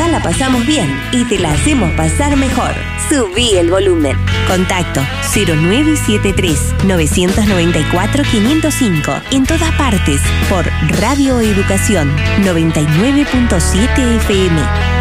acá la pasamos bien y te la hacemos pasar mejor. Subí el volumen. Contacto 0973-994-505. En todas partes por Radio Educación 99.7 FM.